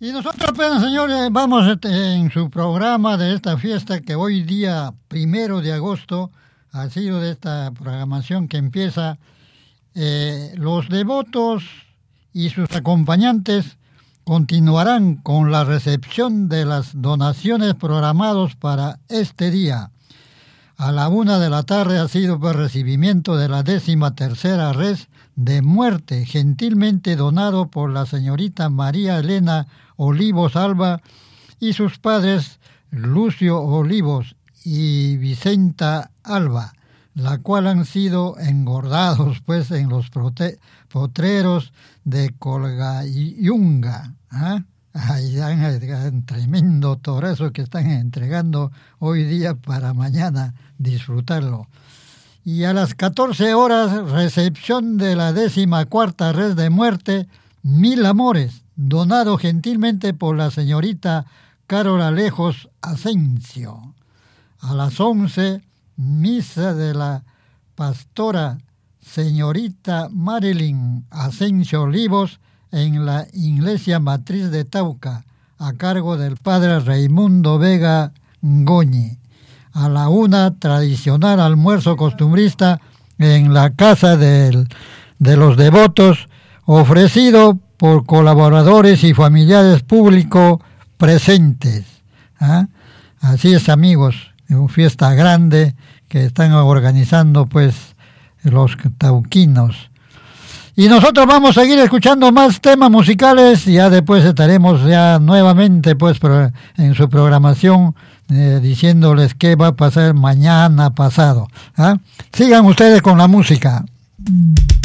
Y nosotros apenas, señores, vamos en su programa de esta fiesta que hoy día 1 de agosto ha sido de esta programación que empieza. Los devotos y sus acompañantes continuarán con la recepción de las donaciones programados para este día. A la 1 de la tarde ha sido el recibimiento de la 13ª res de muerte, gentilmente donado por la señorita María Elena Olivos Alba y sus padres Lucio Olivos y Vicenta Alba, la cual han sido engordados pues en los potreros de Colgayunga. Ahí dan tremendo torazo que están entregando hoy día para mañana disfrutarlo. Y a las 14 horas, recepción de la 14ª res de muerte, Mil Amores, donado gentilmente por la señorita Carol Alejos Asensio. A las 11, misa de la pastora señorita Marilyn Asensio Olivos en la Iglesia Matriz de Tauca, a cargo del padre Raimundo Vega Ngoñi. A la 1, tradicional almuerzo costumbrista en la casa de los devotos, ofrecido por colaboradores y familiares públicos presentes. Así es, amigos, una fiesta grande que están organizando pues los tauquinos. Y nosotros vamos a seguir escuchando más temas musicales, ya después estaremos ya nuevamente pues en su programación diciéndoles qué va a pasar mañana pasado. Sigan ustedes con la música.